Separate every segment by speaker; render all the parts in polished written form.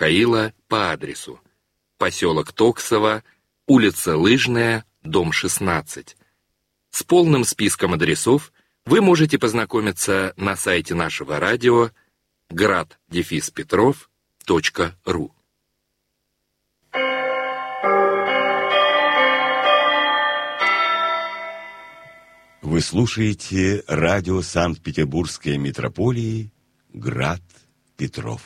Speaker 1: Михаила по адресу: поселок Токсово, улица Лыжная, дом 16. С полным списком адресов вы можете познакомиться на сайте нашего радио grad-petrov.ru.
Speaker 2: Вы слушаете радио Санкт-Петербургской метрополии «Град Петров».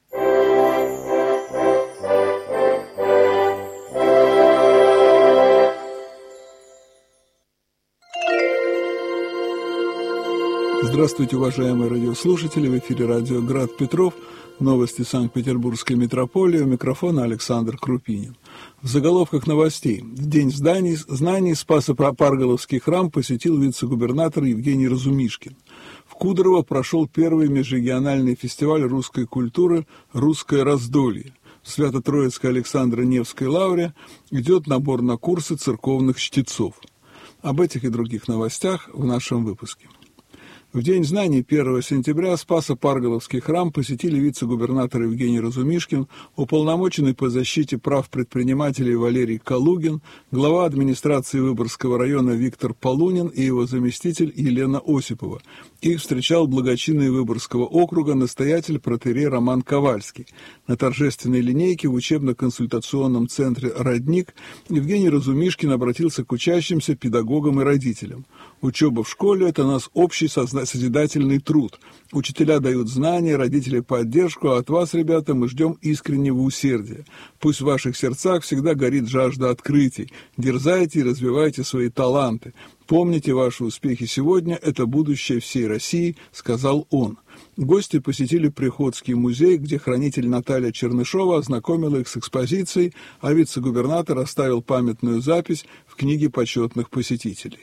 Speaker 3: Здравствуйте, уважаемые радиослушатели! В эфире радио «Град Петров». Новости Санкт-Петербургской метрополии. У микрофона Александр Крупинин. В заголовках новостей. В День знаний Спасо-Парголовский храм посетил вице-губернатор Евгений Разумишкин. В Кудрово прошел первый межрегиональный фестиваль русской культуры «Русское раздолье». В Свято-Троицкой Александро-Невской лавре идет набор на курсы церковных чтецов. Об этих и других новостях в нашем выпуске. В День знаний 1 сентября Спасо-Парголовский храм посетили вице-губернатор Евгений Разумишкин, уполномоченный по защите прав предпринимателей Валерий Калугин, глава администрации Выборгского района Виктор Полунин и его заместитель Елена Осипова. Их встречал благочинный Выборгского округа настоятель протоиерей Роман Ковальский. На торжественной линейке в учебно-консультационном центре «Родник» Евгений Разумишкин обратился к учащимся, педагогам и родителям. Учеба в школе – это наш общий созидательный труд. Учителя дают знания, родители – поддержку, а от вас, ребята, мы ждем искреннего усердия. Пусть в ваших сердцах всегда горит жажда открытий. Дерзайте и развивайте свои таланты. Помните, ваши успехи сегодня – это будущее всей России, сказал он. Гости посетили Приходский музей, где хранитель Наталья Чернышова ознакомила их с экспозицией, а вице-губернатор оставил памятную запись в книге почетных посетителей.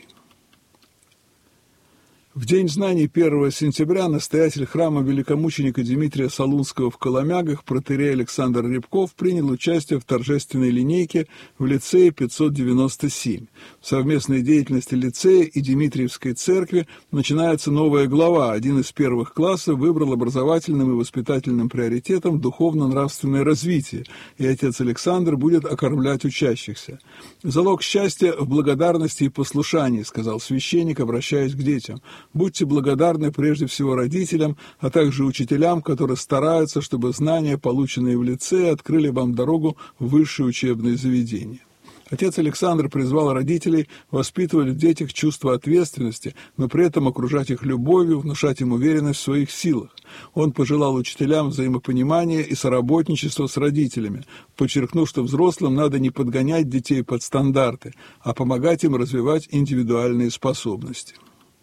Speaker 3: В День знаний 1 сентября настоятель храма великомученика Дмитрия Солунского в Коломягах протоиерей Александр Рябков принял участие в торжественной линейке в лицее 597. В совместной деятельности лицея и Дмитриевской церкви начинается новая глава. Один из первых классов выбрал образовательным и воспитательным приоритетом духовно-нравственное развитие, и отец Александр будет окормлять учащихся. «Залог счастья в благодарности и послушании», сказал священник, обращаясь к детям. Будьте благодарны прежде всего родителям, а также учителям, которые стараются, чтобы знания, полученные в лицее, открыли вам дорогу в высшее учебное заведение. Отец Александр призвал родителей воспитывать в детях чувство ответственности, но при этом окружать их любовью, внушать им уверенность в своих силах. Он пожелал учителям взаимопонимания и соработничества с родителями, подчеркнув, что взрослым надо не подгонять детей под стандарты, а помогать им развивать индивидуальные способности.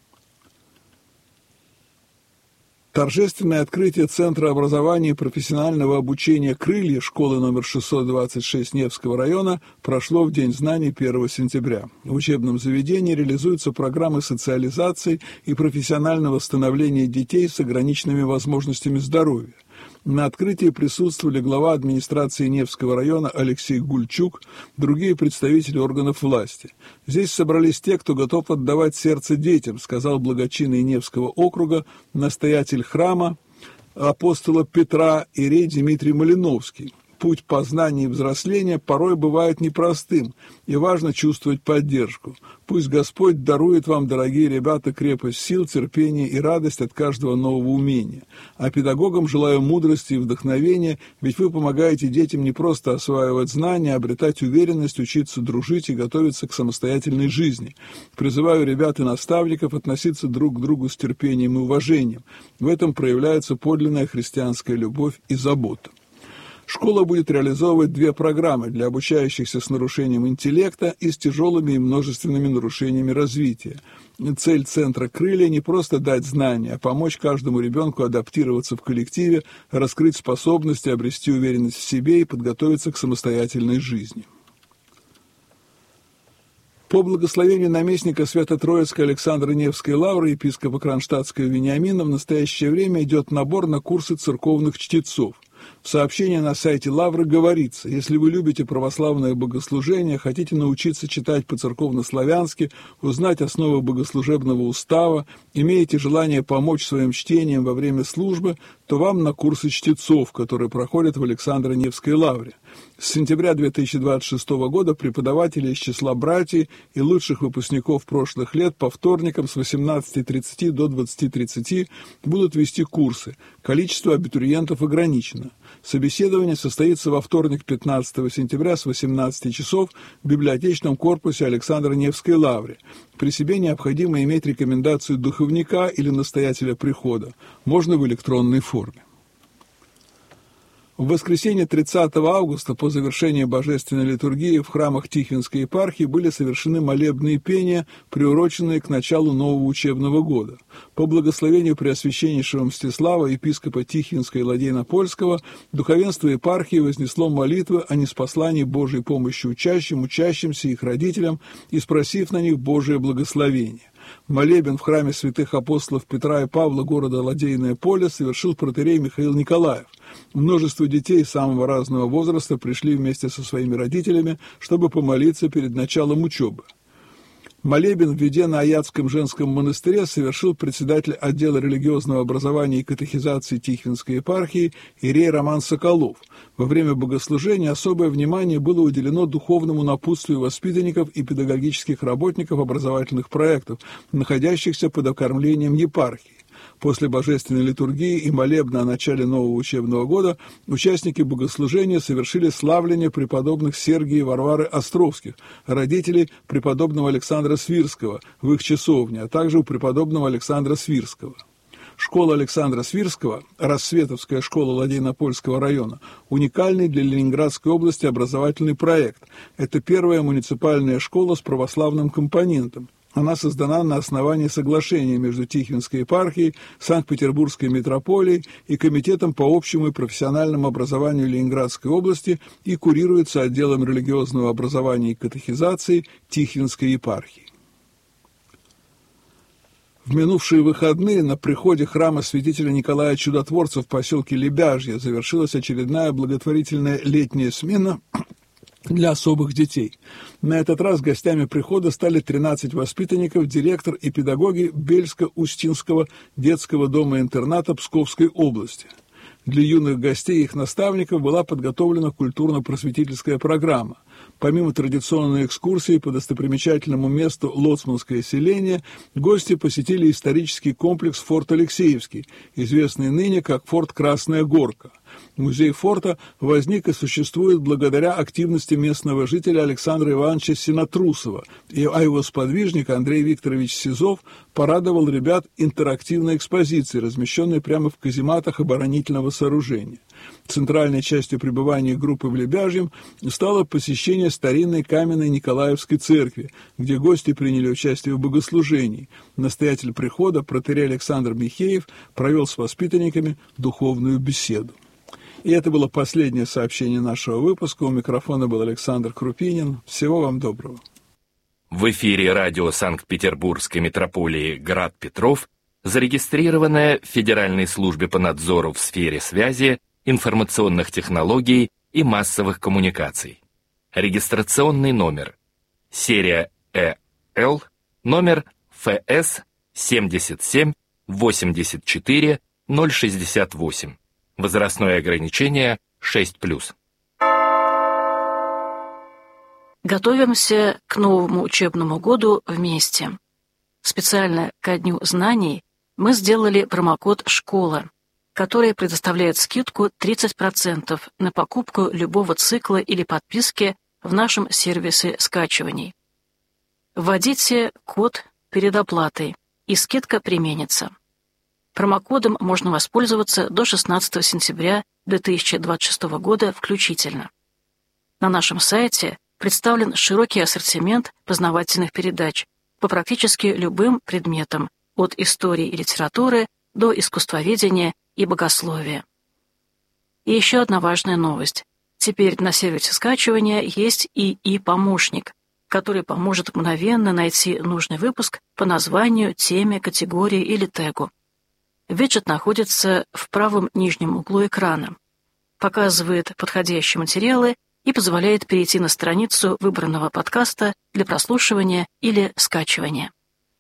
Speaker 3: Торжественное открытие Центра образования и профессионального обучения «Крылья» школы номер 626 Невского района прошло в День знаний 1 сентября. В учебном заведении реализуются программы социализации и профессионального становления детей с ограниченными возможностями здоровья. На открытии присутствовали глава администрации Невского района Алексей Гульчук, другие представители органов власти. Здесь собрались те, кто готов отдавать сердце детям, сказал благочинный Невского округа настоятель храма апостола Петра иерей Дмитрий Малиновский. Путь познания и взросления порой бывает непростым, и важно чувствовать поддержку. Пусть Господь дарует вам, дорогие ребята, крепость сил, терпения и радость от каждого нового умения. А педагогам желаю мудрости и вдохновения, ведь вы помогаете детям не просто осваивать знания, а обретать уверенность, учиться дружить и готовиться к самостоятельной жизни. Призываю ребят и наставников относиться друг к другу с терпением и уважением. В этом проявляется подлинная христианская любовь и забота. Школа будет реализовывать 2 программы для обучающихся с нарушением интеллекта и с тяжелыми и множественными нарушениями развития. Цель Центра «Крылья» не просто дать знания, а помочь каждому ребенку адаптироваться в коллективе, раскрыть способности, обрести уверенность в себе и подготовиться к самостоятельной жизни. По благословению наместника Свято-Троицкой Александро-Невской лавры епископа Кронштадтского Вениамина в настоящее время идет набор на курсы церковных чтецов. В сообщении на сайте Лавры говорится: если вы любите православное богослужение, хотите научиться читать по-церковно-славянски, узнать основы богослужебного устава, имеете желание помочь своим чтением во время службы, то вам на курсы чтецов, которые проходят в Александро-Невской лавре. С сентября 2026 года преподаватели из числа братьев и лучших выпускников прошлых лет по вторникам с 18:30 до 20:30 будут вести курсы. Количество абитуриентов ограничено. Собеседование состоится во вторник, 15 сентября с 18 часов в библиотечном корпусе Александро-Невской лавре. При себе необходимо иметь рекомендацию духовника или настоятеля прихода. Можно в электронной форме. В воскресенье 30 августа по завершении божественной литургии в храмах Тихвинской епархии были совершены молебные пения, приуроченные к началу нового учебного года. По благословению Преосвященнейшего Мстислава, епископа Тихвинского и Ладейно-Польского, духовенство епархии вознесло молитвы о ниспослании Божьей помощи учащимся и их родителям и спросив на них Божие благословение. Молебен в храме святых апостолов Петра и Павла города Ладейное Поле совершил протоиерей Михаил Николаев. Множество детей самого разного возраста пришли вместе со своими родителями, чтобы помолиться перед началом учебы. Молебен в Ведено-Аятском женском монастыре совершил председатель отдела религиозного образования и катехизации Тихвинской епархии иерей Роман Соколов. Во время богослужения особое внимание было уделено духовному напутствию воспитанников и педагогических работников образовательных проектов, находящихся под окормлением епархии. После божественной литургии и молебна о начале нового учебного года участники богослужения совершили славление преподобных Сергия и Варвары Островских, родителей преподобного Александра Свирского в их часовне, а также у преподобного Александра Свирского. Школа Александра Свирского, Рассветовская школа Ладейно-Польского района, уникальный для Ленинградской области образовательный проект. Это первая муниципальная школа с православным компонентом. Она создана на основании соглашения между Тихвинской епархией, Санкт-Петербургской митрополией и Комитетом по общему и профессиональному образованию Ленинградской области и курируется отделом религиозного образования и катехизации Тихвинской епархии. В минувшие выходные на приходе храма святителя Николая Чудотворца в поселке Лебяжье завершилась очередная благотворительная летняя смена для особых детей. На этот раз гостями прихода стали 13 воспитанников, директор и педагоги Бельско-Устинского детского дома-интерната Псковской области. Для юных гостей и их наставников была подготовлена культурно-просветительская программа. Помимо традиционной экскурсии по достопримечательному месту Лоцманское селение, гости посетили исторический комплекс Форт Алексеевский, известный ныне как Форт Красная Горка. Музей форта возник и существует благодаря активности местного жителя Александра Ивановича Синотрусова, а его сподвижник Андрей Викторович Сизов порадовал ребят интерактивной экспозицией, размещенной прямо в казематах оборонительного сооружения. Центральной частью пребывания группы в Лебяжьем стало посещение старинной каменной Николаевской церкви, где гости приняли участие в богослужении. Настоятель прихода, протоиерей Александр Михеев, провел с воспитанниками духовную беседу. И это было последнее сообщение нашего выпуска. У микрофона был Александр Крупинин. Всего вам доброго.
Speaker 1: В эфире радио Санкт-Петербургской митрополии «Град Петров», зарегистрированное в Федеральной службе по надзору в сфере связи, информационных технологий и массовых коммуникаций. Регистрационный номер. Серия ЭЛ, номер ФС 77 84 068. Возрастное ограничение 6+.
Speaker 4: Готовимся к новому учебному году вместе. Специально ко Дню знаний мы сделали промокод «Школа», который предоставляет скидку 30% на покупку любого цикла или подписки в нашем сервисе скачиваний. Вводите код перед оплатой, и скидка применится. Промокодом можно воспользоваться до 16 сентября 2026 года включительно. На нашем сайте представлен широкий ассортимент познавательных передач по практически любым предметам, от истории и литературы до искусствоведения и богословия. И еще одна важная новость. Теперь на сервисе скачивания есть ИИ-помощник, который поможет мгновенно найти нужный выпуск по названию, теме, категории или тегу. Виджет находится в правом нижнем углу экрана. показывает подходящие материалы и позволяет перейти на страницу выбранного подкаста для прослушивания или скачивания.